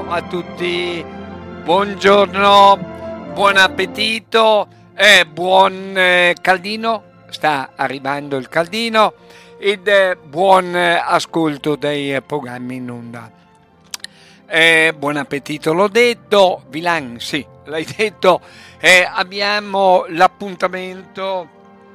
a tutti, buongiorno, buon appetito e buon caldino, sta arrivando il caldino ed buon ascolto dei programmi in onda. Buon appetito l'ho detto, Vilan, sì, l'hai detto, abbiamo l'appuntamento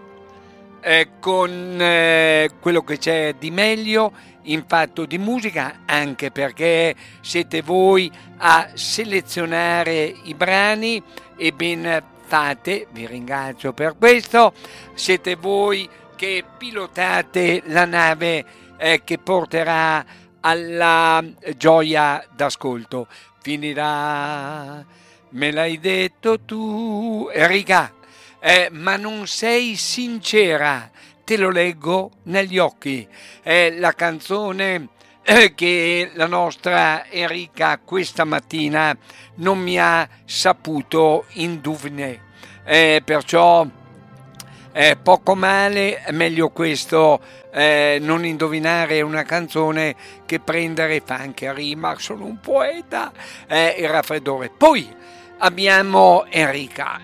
con quello che c'è di meglio in fatto di musica, anche perché siete voi a selezionare i brani e ben fate, vi ringrazio per questo, siete voi che pilotate la nave che porterà alla gioia d'ascolto. Finirà, me l'hai detto tu, Enrica, ma non sei sincera, te lo leggo negli occhi. È la canzone che la nostra Enrica questa mattina non mi ha saputo indovinare, perciò poco male, è meglio questo, non indovinare una canzone che prendere, fa anche rima, sono un poeta, il raffreddore. Poi abbiamo Enrica,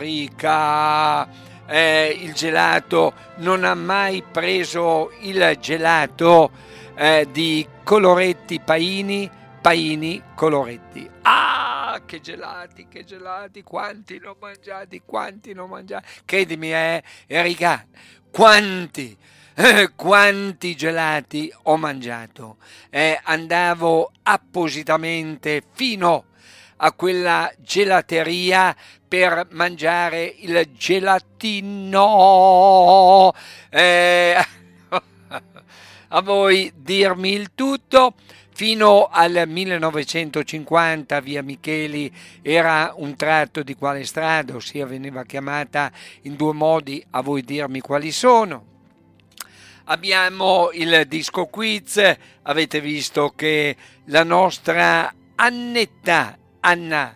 il gelato, non ha mai preso il gelato di Coloretti Paini Coloretti. Ah, che gelati, quanti ne ho mangiati, credimi, Enrica, quanti gelati ho mangiato. Andavo appositamente fino a quella gelateria per mangiare il gelatino. A voi dirmi il tutto. Fino al 1950 via Micheli era un tratto di quale strada, ossia veniva chiamata in due modi, a voi dirmi quali sono. Abbiamo il disco quiz, avete visto che la nostra Anna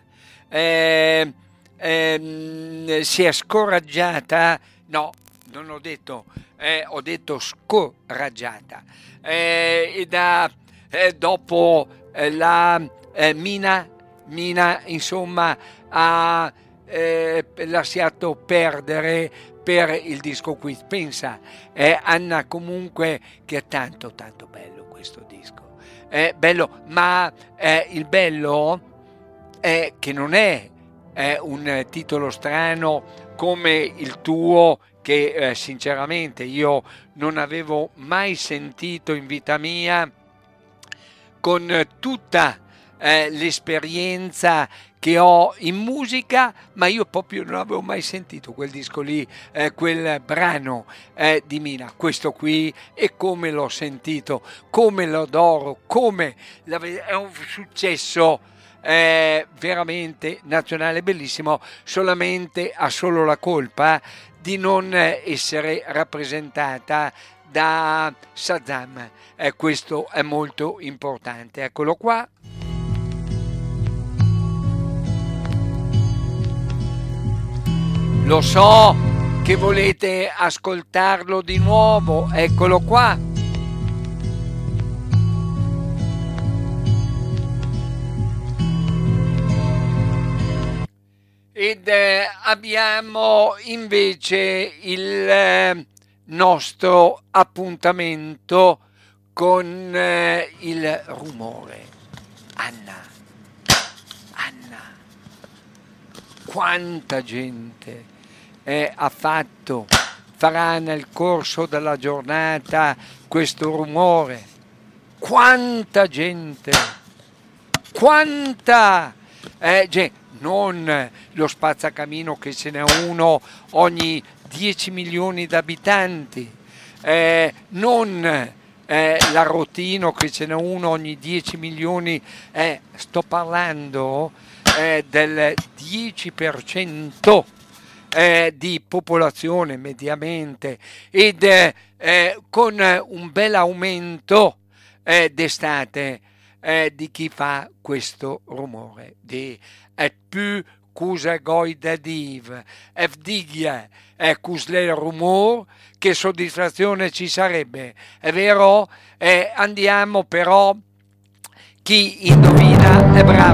si è scoraggiata, no, non ho detto, ho detto scoraggiata, e dopo la Mina insomma ha lasciato perdere per il disco quiz. Pensa, Anna, comunque, che è tanto bello questo disco, è bello, ma il bello è che non è un titolo strano come il tuo, che sinceramente io non avevo mai sentito in vita mia, con tutta l'esperienza che ho in musica, ma io proprio non avevo mai sentito quel disco lì, quel brano di Mina. Questo qui, e come l'ho sentito, come lo adoro, è un successo veramente nazionale, bellissimo. Solamente ha solo la colpa di non essere rappresentata da Shazam, questo è molto importante. Eccolo qua. Lo so che volete ascoltarlo di nuovo, eccolo qua. Ed abbiamo invece il nostro appuntamento con il rumore. Anna, quanta gente farà nel corso della giornata questo rumore, quanta gente, non lo spazzacamino che ce n'è uno ogni 10 milioni di abitanti, non l'arrotino che ce n'è uno ogni 10 milioni, sto parlando del 10% di popolazione mediamente, ed con un bel aumento d'estate di chi fa questo rumore. È più cosa goi da div, e vdiglia cusle rumore, che soddisfazione ci sarebbe, è vero? Andiamo però, chi indovina è bravo.